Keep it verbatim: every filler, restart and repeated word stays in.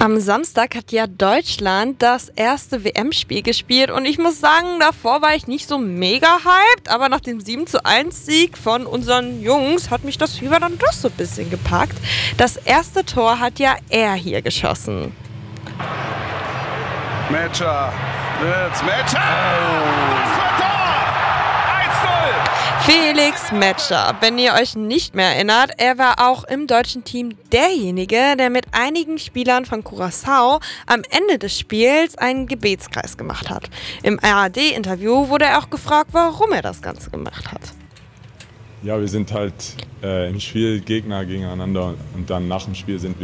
Am Samstag hat ja Deutschland das erste W M-Spiel gespielt und ich muss sagen, davor war ich nicht so mega hyped, aber nach dem sieben zu eins Sieg von unseren Jungs hat mich das Fieber dann doch so ein bisschen gepackt. Das erste Tor hat ja er hier geschossen. Metscher, jetzt Metscher! Das war Tor! eins null! Felix Metscher, wenn ihr euch nicht mehr erinnert, er war auch im deutschen Team derjenige, der mit einigen Spielern von Curaçao am Ende des Spiels einen Gebetskreis gemacht hat. Im A R D-Interview wurde er auch gefragt, warum er das Ganze gemacht hat. Ja, wir sind halt äh, im Spiel Gegner gegeneinander und dann nach dem Spiel sind wir